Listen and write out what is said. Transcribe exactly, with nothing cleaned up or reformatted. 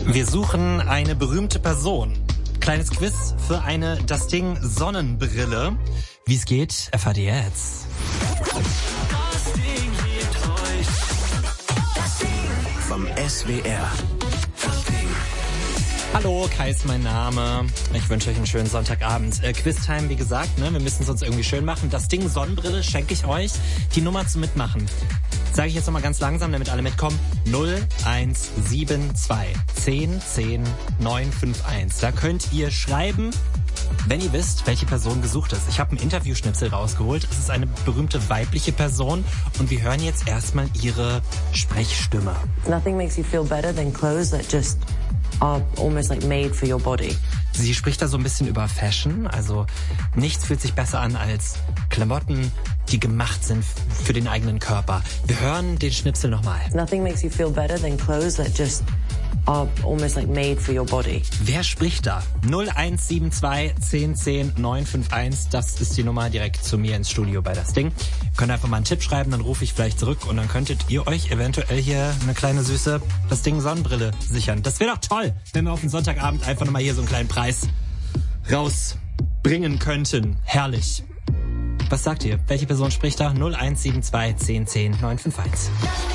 Wir suchen eine berühmte Person. Kleines Quiz für eine Das Ding Sonnenbrille. Wie es geht, erfahrt ihr jetzt. Das Ding liebt euch. Das Ding vom S W R. Das Ding. Hallo, Kai ist mein Name. Ich wünsche euch einen schönen Sonntagabend. Äh, Quiztime, wie gesagt, ne? Wir müssen es uns irgendwie schön machen. Das Ding Sonnenbrille schenke ich euch. Die Nummer zum Mitmachen sage ich jetzt nochmal ganz langsam, damit alle mitkommen. null eins sieben zwei zehn zehn neun fünf eins. Da könnt ihr schreiben, wenn ihr wisst, welche Person gesucht ist. Ich habe einen Interviewschnipsel rausgeholt. Es ist eine berühmte weibliche Person und wir hören jetzt erstmal ihre Sprechstimme. Nothing makes you feel better than clothes that just are almost like made for your body. Sie spricht da so ein bisschen über Fashion, also nichts fühlt sich besser an als Klamotten, die gemacht sind für den eigenen Körper. Wir hören den Schnipsel nochmal. Nothing makes you feel better than clothes that just are almost like made for your body. Wer spricht da? null eins sieben zwei zehn zehn neun fünf eins, das ist die Nummer direkt zu mir ins Studio bei Das Ding. Ihr könnt einfach mal einen Tipp schreiben, dann rufe ich vielleicht zurück und dann könntet ihr euch eventuell hier eine kleine süße Das Ding Sonnenbrille sichern. Das wäre doch toll, wenn wir auf den Sonntagabend einfach nochmal hier so einen kleinen Preis rausbringen könnten. Herrlich. Was sagt ihr? Welche Person spricht da? null eins sieben zwei zehn zehn neun fünf eins.